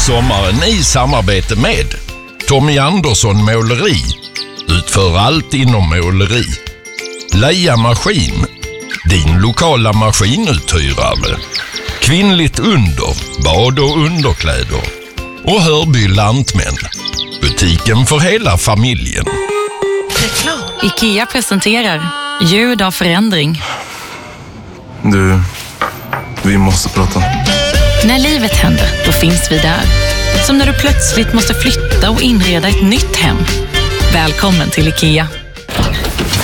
sommaren i samarbete med Tommy Andersson Måleri. Utför allt inom måleri. Leia Maskin, din lokala maskinuthyrare. Kvinnligt under, bad och underkläder. Och Hörby Lantmän, butiken för hela familjen. IKEA presenterar ljud av förändring. Du, vi måste prata. När livet händer, då finns vi där. Som när du plötsligt måste flytta och inreda ett nytt hem. Välkommen till IKEA.